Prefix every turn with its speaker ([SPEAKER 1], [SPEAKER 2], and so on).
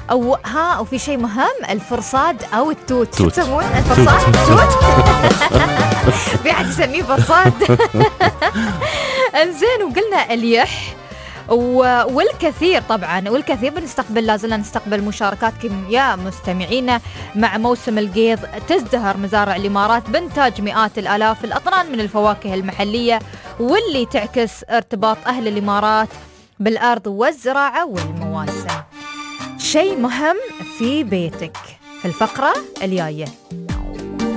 [SPEAKER 1] أو في شيء مهم، الفرصاد أو التوت.
[SPEAKER 2] توت.
[SPEAKER 1] تسمون الفرصاد توت. في أحد يسميه فرصاد. انزين، وقلنا اليح والكثير طبعا، والكثير بنستقبل، لازلنا نستقبل مشاركاتكم يا مستمعينا. مع موسم القيض تزدهر مزارع الإمارات بإنتاج مئات الآلاف الأطنان من الفواكه المحلية، واللي تعكس ارتباط أهل الإمارات بالأرض والزراعة والمواسم. شيء مهم في بيتك في الفقرة الجاية.